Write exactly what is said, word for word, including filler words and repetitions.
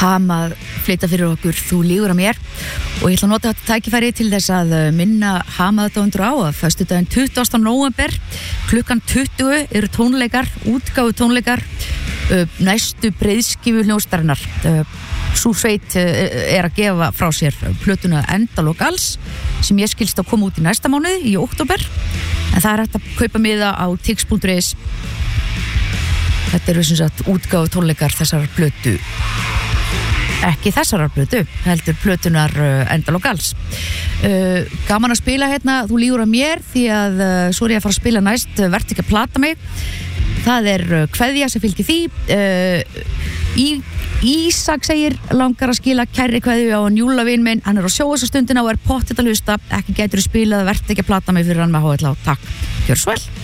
Hamað flytja fyrir okkur Þú lígur að mér og ég ætla að nota þetta tækifæri til þess að minna Hamað-aðdáendur á að föstudaginn tuttugasta nóvember klukkan tuttugu eru tónleikar, útgáfu tónleikar næstu breiðskífu hljómsveitarinnar. Sú sveit er að gefa frá sér plötuna Endalok alls sem ég skilst að koma út í næsta mánuði í október, en það er hægt að kaupa miða á tix punktur is. Þetta eru sem sagt útgáfu tónleikar þessar plötu, ekki þessarar plötu, heldur plötunar Endalok alls. Uh, gaman að spila hérna Þú lígur að mér, því að uh, svo er ég að fara að spila næst uh, Vertu ekki að plata mig. Það er uh, kveðja sem fylgir því. uh, í, Ísak segir langar að skila kærri kveðju á Njúla vin minn, hann er á sjó þessa stundina og er pottet að hlusta, ekki gætur að spila Vertu ekki að plata mig fyrir hann með H L A. Takk, gjör svo vel.